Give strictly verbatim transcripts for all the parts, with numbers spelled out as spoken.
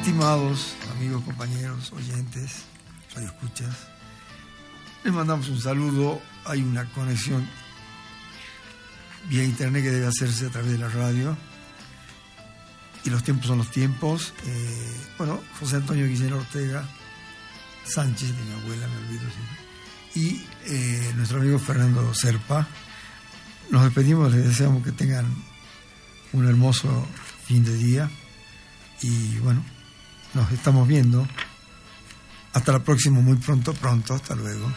Estimados amigos, compañeros, oyentes, radioescuchas, les mandamos un saludo. Hay una conexión vía internet que debe hacerse a través de la radio y los tiempos son los tiempos. Eh, bueno, José Antonio Guillén Ortega Sánchez, de mi abuela, me olvido siempre, y eh, nuestro amigo Fernando Serpa. Nos despedimos, les deseamos que tengan un hermoso fin de día y bueno, nos estamos viendo. Hasta la próxima, muy pronto, pronto, hasta luego.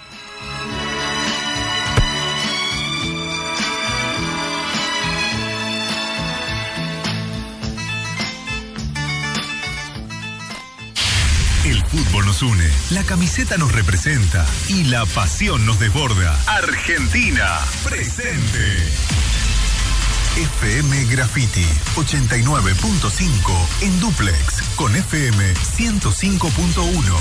El fútbol nos une, la camiseta nos representa y la pasión nos desborda. Argentina, presente. F M Graffiti ochenta y nueve punto cinco en dúplex con F M ciento cinco punto uno.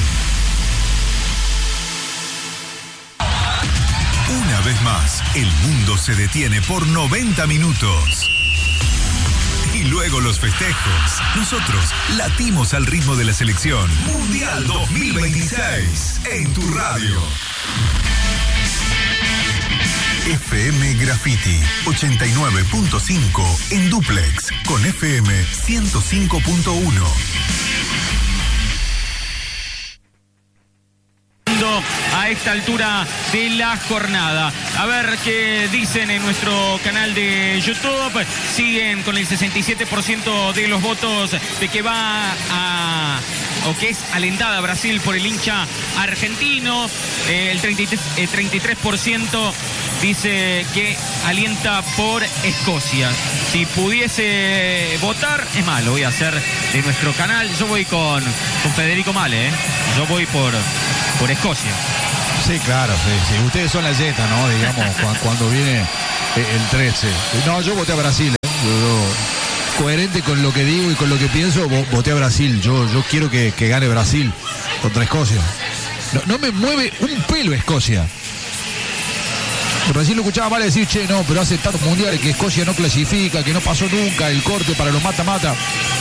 Una vez más, el mundo se detiene por noventa minutos. Y luego los festejos. Nosotros latimos al ritmo de la selección. Mundial dos mil veintiséis en tu radio. F M Graffiti ochenta y nueve punto cinco en dúplex con F M ciento cinco punto uno. A esta altura de la jornada. A ver qué dicen en nuestro canal de YouTube. Siguen con el sesenta y siete por ciento de los votos de que va a... o que es alentada Brasil por el hincha argentino. Eh, el treinta y tres, eh, treinta y tres por ciento dice que alienta por Escocia. Si pudiese votar, es más, lo voy a hacer de nuestro canal. Yo voy con, con Federico Male, ¿eh? Yo voy por, por Escocia. Sí, claro, sí, sí. Ustedes son la yeta, ¿no? Digamos, cuando, cuando viene el trece. No, yo voté a Brasil, ¿eh? Yo, yo, coherente con lo que digo y con lo que pienso, voté a Brasil. Yo, yo quiero que, que gane Brasil contra Escocia. No, no me mueve un pelo Escocia. Recién lo escuchaba mal decir, che, no, pero hace tantos mundiales que Escocia no clasifica, que no pasó nunca el corte para los mata-mata.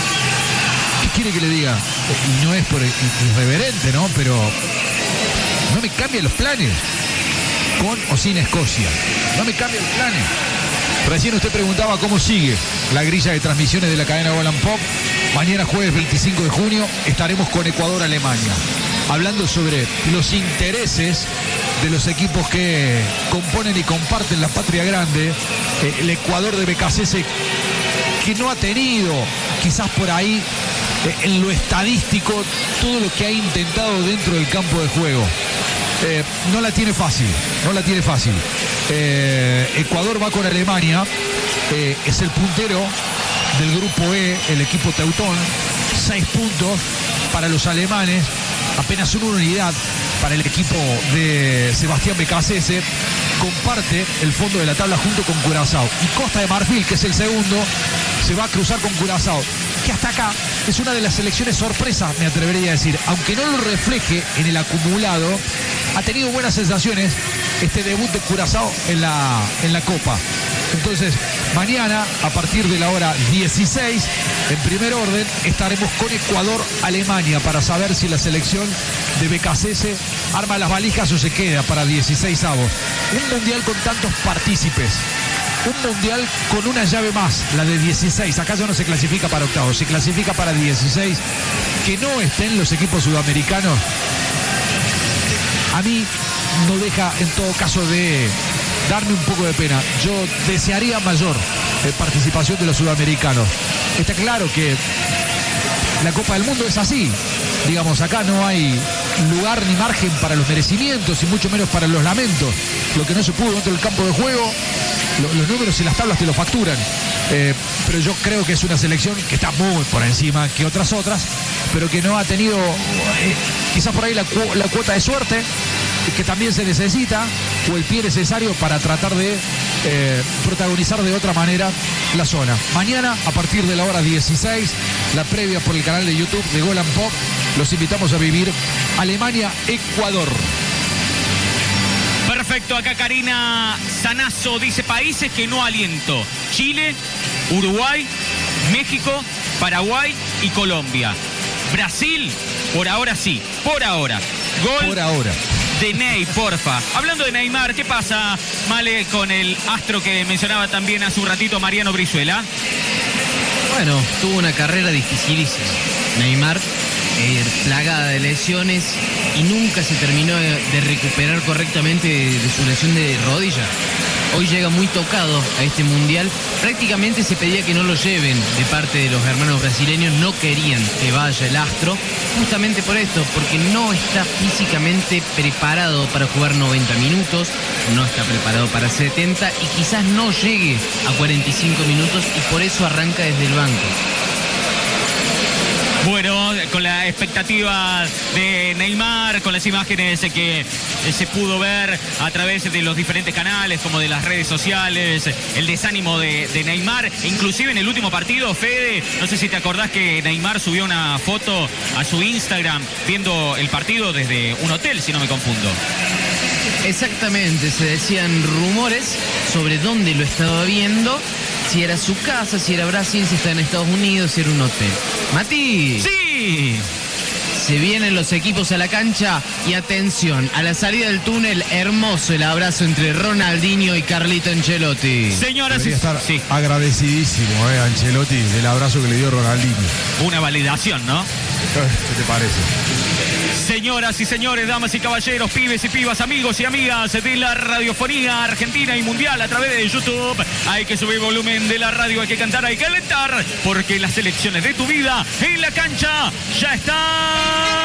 ¿Qué quiere que le diga? Y no es por irreverente, ¿no? Pero no me cambien los planes, con o sin Escocia. No me cambien los planes. Recién usted preguntaba cómo sigue la grilla de transmisiones de la cadena Gol and Pop. Mañana jueves veinticinco de junio estaremos con Ecuador-Alemania, hablando sobre los intereses de los equipos que componen y comparten la patria grande. El Ecuador de Becasese, que no ha tenido, quizás por ahí, en lo estadístico, todo lo que ha intentado dentro del campo de juego. Eh, no la tiene fácil, no la tiene fácil. Eh, Ecuador va con Alemania, eh, es el puntero del grupo E, el equipo teutón, seis puntos para los alemanes, apenas una unidad para el equipo de Sebastián Becasese. Comparte el fondo de la tabla junto con Curazao. Y Costa de Marfil, que es el segundo, se va a cruzar con Curazao, que hasta acá es una de las selecciones sorpresas, me atrevería a decir. Aunque no lo refleje en el acumulado, ha tenido buenas sensaciones este debut de Curazao en la, en la Copa. Entonces, mañana, a partir de la hora dieciséis, en primer orden, estaremos con Ecuador-Alemania para saber si la selección de Becasese arma las valijas o se queda para dieciséis avos. Un mundial con tantos partícipes. Un mundial con una llave más, la de dieciséis. Acá ya no se clasifica para octavos, se clasifica para dieciséis. Que no estén los equipos sudamericanos, a mí no deja en todo caso de darme un poco de pena. Yo desearía mayor eh, participación de los sudamericanos. Está claro que la Copa del Mundo es así. Digamos, acá no hay lugar ni margen para los merecimientos y mucho menos para los lamentos. Lo que no se pudo dentro del campo de juego, lo, los números y las tablas te lo facturan. Eh, pero yo creo que es una selección que está muy por encima que otras otras, pero que no ha tenido eh, quizás por ahí la, cu la cuota de suerte que también se necesita, o el pie necesario para tratar de eh, protagonizar de otra manera la zona. Mañana, a partir de la hora dieciséis, la previa por el canal de YouTube de Gol and Pop. Los invitamos a vivir Alemania-Ecuador. Perfecto, acá Karina Sanazo dice países que no aliento: Chile, Uruguay, México, Paraguay y Colombia. Brasil, por ahora sí, por ahora. Gol Por ahora. de Ney, porfa. Hablando de Neymar, ¿qué pasa, Male, con el astro que mencionaba también hace un ratito Mariano Brizuela? Bueno, tuvo una carrera dificilísima. Neymar, eh, plagada de lesiones y nunca se terminó de, de recuperar correctamente de, de su lesión de rodilla. Hoy llega muy tocado a este mundial. Prácticamente se pedía que no lo lleven de parte de los hermanos brasileños. No querían que vaya el astro, justamente por esto, porque no está físicamente preparado para jugar noventa minutos, no está preparado para setenta y quizás no llegue a cuarenta y cinco minutos y por eso arranca desde el banco. Bueno, con la expectativa de Neymar, con las imágenes que se pudo ver a través de los diferentes canales, como de las redes sociales, el desánimo de, de Neymar, inclusive en el último partido, Fede, no sé si te acordás que Neymar subió una foto a su Instagram viendo el partido desde un hotel, si no me confundo. Exactamente, se decían rumores sobre dónde lo estaba viendo, si era su casa, si era Brasil, si estaba en Estados Unidos, si era un hotel. Mati. ¡Sí! Se vienen los equipos a la cancha y atención, a la salida del túnel, hermoso el abrazo entre Ronaldinho y Carlito Ancelotti. Señoras y Debería estar sí, agradecidísimo, eh, Ancelotti, del abrazo que le dio Ronaldinho. una validación, ¿no? ¿Qué te parece? Señoras y señores, damas y caballeros, pibes y pibas, amigos y amigas de la radiofonía argentina y mundial a través de YouTube. Hay que subir volumen de la radio, hay que cantar, hay que alentar, porque las elecciones de tu vida en la cancha ya están.